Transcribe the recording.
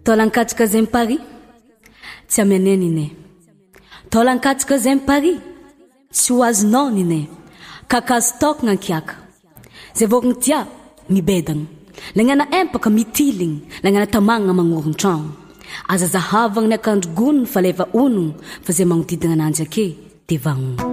Taolankatsika zay Paris tsy ameneny ine. Taolankatsika zay Paris tsy ho azonao nine. Kakazo tokona ankiaka zay vokiny tia mibedana lagnana empaka mitiligny lagnana tamagna magnoron-tragno aza zahavagna ny akandro gonony fa leva onogno fa zay magnodidina ananjy ake de vagnono.